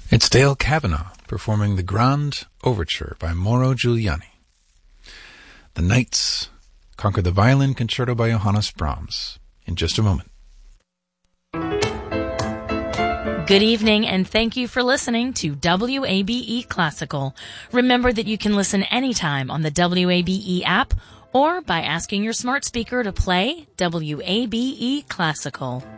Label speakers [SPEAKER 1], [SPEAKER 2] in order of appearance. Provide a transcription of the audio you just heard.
[SPEAKER 1] It's Dale Kavanaugh performing the Grand Overture by Mauro Giuliani. The Knights conquer the Violin Concerto by Johannes Brahms in just a moment.
[SPEAKER 2] Good evening, and thank you for listening to WABE Classical. Remember that you can listen anytime on the WABE app or by asking your smart speaker to play WABE Classical.